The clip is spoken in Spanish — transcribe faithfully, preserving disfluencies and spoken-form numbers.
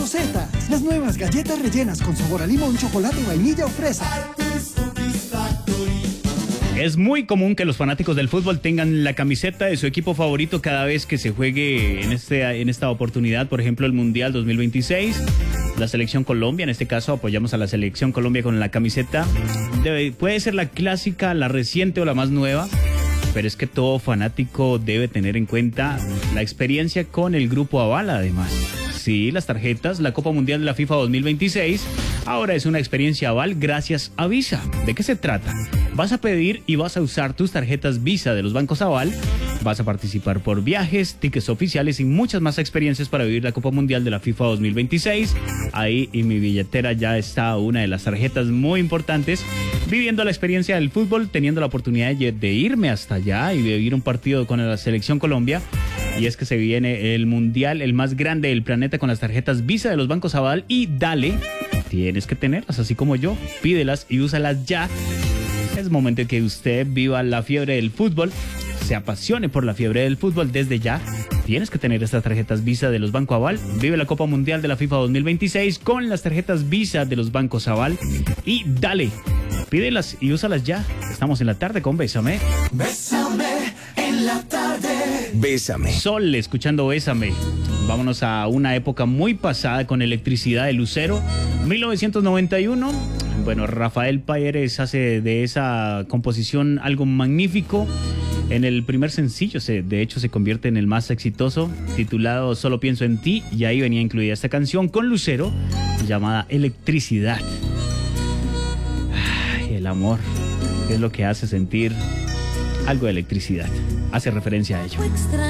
Rosetas, las nuevas galletas rellenas con sabor a limón, chocolate, vainilla o fresa. Es muy común que los fanáticos del fútbol tengan la camiseta de su equipo favorito cada vez que se juegue en, este, en esta oportunidad, por ejemplo, el Mundial dos mil veintiséis. La Selección Colombia, en este caso apoyamos a la Selección Colombia con la camiseta. Debe, puede ser la clásica, la reciente o la más nueva, pero es que todo fanático debe tener en cuenta la experiencia con el Grupo Aval, además. Sí, las tarjetas, la Copa Mundial de la FIFA dos mil veintiséis, ahora es una experiencia Aval gracias a Visa. ¿De qué se trata? Vas a pedir y vas a usar tus tarjetas Visa de los bancos Aval, vas a participar por viajes, tickets oficiales y muchas más experiencias para vivir la Copa Mundial de la FIFA dos mil veintiséis. Ahí en mi billetera ya está una de las tarjetas muy importantes, viviendo la experiencia del fútbol, teniendo la oportunidad de, de irme hasta allá y vivir un partido con la Selección Colombia. Y es que se viene el Mundial, el más grande del planeta, con las tarjetas Visa de los bancos Aval. Y dale, tienes que tenerlas, así como yo. Pídelas y úsalas ya. Es momento de que usted viva la fiebre del fútbol, se apasione por la fiebre del fútbol desde ya. Tienes que tener estas tarjetas Visa de los bancos Aval. Vive la Copa Mundial de la FIFA dos mil veintiséis con las tarjetas Visa de los bancos Aval. Y dale, pídelas y úsalas ya. Estamos en la tarde con Bésame. Bésame en la tarde. Bésame. Sol, escuchando Bésame. Vámonos a una época muy pasada con Electricidad de Lucero, mil novecientos noventa y uno. Bueno, Rafael Payeres hace de esa composición algo magnífico. En el primer sencillo, se, de hecho, se convierte en el más exitoso, titulado Solo Pienso en Ti, y ahí venía incluida esta canción con Lucero, llamada Electricidad. Ay, el amor es lo que hace sentir algo de electricidad. Hace referencia a ello.